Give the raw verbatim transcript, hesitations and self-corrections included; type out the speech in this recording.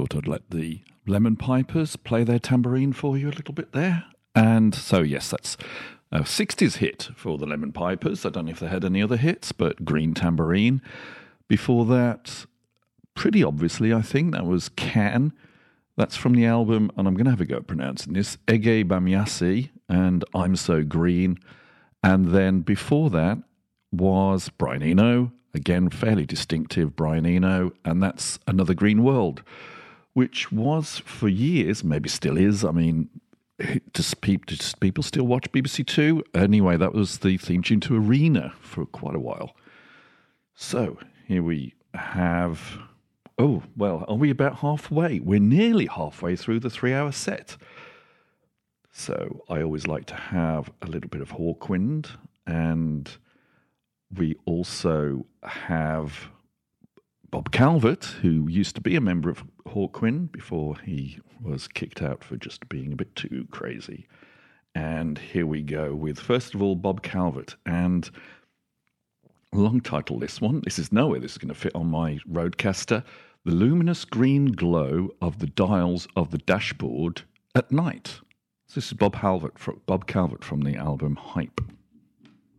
thought I'd let the Lemon Pipers play their tambourine for you a little bit there. And so, yes, that's a sixties hit for the Lemon Pipers. I don't know if they had any other hits, but Green Tambourine. Before that, pretty obviously, I think, that was Can. That's from the album, and I'm going to have a go at pronouncing this, Ege Bamyasi and I'm So Green. And then before that was Brian Eno, again, fairly distinctive Brian Eno, and that's Another Green World, which was for years, maybe still is, I mean, does people, does people still watch B B C Two? Anyway, that was the theme tune to Arena for quite a while. So, here we have... Oh, well, are we about halfway? We're nearly halfway through the three-hour set. So I always like to have a little bit of Hawkwind, and we also have Bob Calvert, who used to be a member of Hawkwind before he was kicked out for just being a bit too crazy. And here we go with, first of all, Bob Calvert. And long title, this one. This is nowhere this is going to fit on my Rodecaster. The luminous green glow of the dials of the dashboard at night. This is Bob Calvert, Bob Calvert from the album Hype.